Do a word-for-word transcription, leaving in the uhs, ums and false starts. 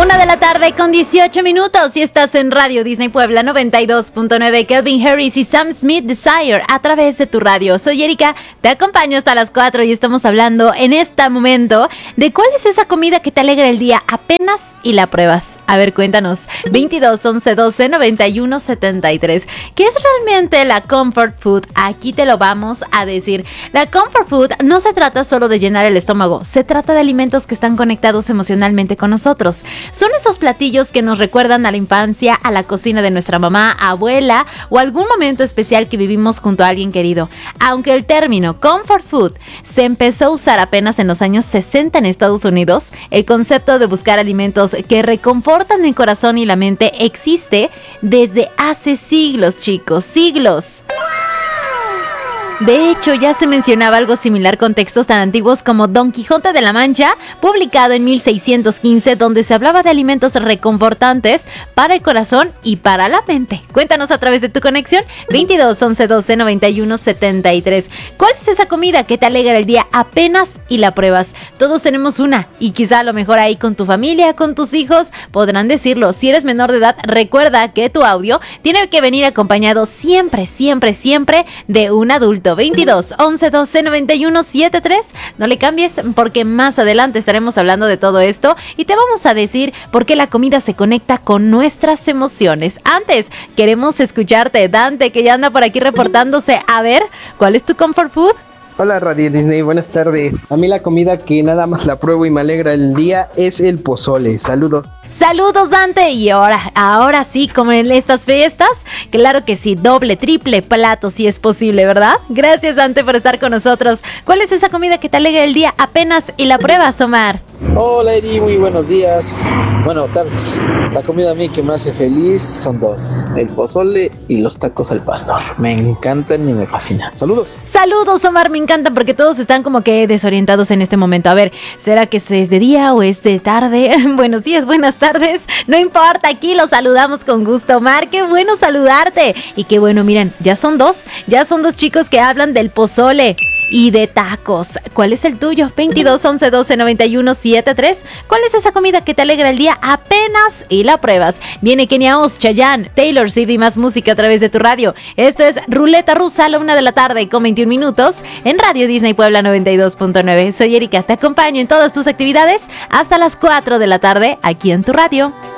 Una de la tarde con dieciocho minutos y estás en Radio Disney Puebla noventa y dos punto nueve. Calvin Harris y Sam Smith, Desire, a través de tu radio. Soy Erika, te acompaño hasta las cuatro y estamos hablando en este momento de cuál es esa comida que te alegra el día apenas y la pruebas. A ver, cuéntanos. veintidós, once, doce, noventa y uno, setenta y tres. ¿Qué es realmente la comfort food? Aquí te lo vamos a decir. La comfort food no se trata solo de llenar el estómago, se trata de alimentos que están conectados emocionalmente con nosotros. Son esos platillos que nos recuerdan a la infancia, a la cocina de nuestra mamá, abuela o algún momento especial que vivimos junto a alguien querido. Aunque el término comfort food se empezó a usar apenas en los años sesenta en Estados Unidos, el concepto de buscar alimentos que reconfortan el corazón y la mente existe desde hace siglos, chicos, siglos. De hecho, ya se mencionaba algo similar con textos tan antiguos como Don Quijote de la Mancha, publicado en mil seiscientos quince, donde se hablaba de alimentos reconfortantes para el corazón y para la mente. Cuéntanos a través de tu conexión veintidós, once, doce, noventa y uno, setenta y tres. ¿Cuál es esa comida que te alegra el día apenas y la pruebas? Todos tenemos una y quizá a lo mejor ahí con tu familia, con tus hijos, podrán decirlo. Si eres menor de edad, recuerda que tu audio tiene que venir acompañado siempre, siempre, siempre de un adulto. veintidós, once, doce, noventa y uno, setenta y tres. No le cambies porque más adelante estaremos hablando de todo esto y te vamos a decir por qué la comida se conecta con nuestras emociones. Antes, queremos escucharte, Dante, que ya anda por aquí reportándose. A ver, ¿cuál es tu comfort food? Hola Radio Disney, buenas tardes. A mí la comida que nada más la pruebo y me alegra el día es el pozole. Saludos. Saludos, Dante. Y ahora, ahora sí, como en estas fiestas, claro que sí, doble, triple plato si es posible, ¿verdad? Gracias, Dante, por estar con nosotros. ¿Cuál es esa comida que te alegra el día apenas y la pruebas, Omar? Hola, Eri, muy buenos días. Bueno, tardes. La comida a mí que me hace feliz son dos: el pozole y los tacos al pastor. Me encantan y me fascinan. Saludos. Saludos, Omar, me encantan porque todos están como que desorientados en este momento. A ver, ¿será que es de día o es de tarde? Buenos días, buenas tardes. No importa, aquí los saludamos con gusto. Omar, qué bueno saludarte. Y qué bueno, miren, ya son dos, ya son dos chicos que hablan del pozole y de tacos. ¿Cuál es el tuyo? veintidós, once, doce, noventa y uno, setenta y tres. ¿Cuál es esa comida que te alegra el día apenas y la pruebas? Viene Kenia Oz, Chayanne, Taylor Swift y más música a través de tu radio. Esto es Ruleta Rusa a la una de la tarde con veintiún minutos en Radio Disney Puebla noventa y dos punto nueve. Soy Erika, te acompaño en todas tus actividades hasta las cuatro de la tarde aquí en tu radio.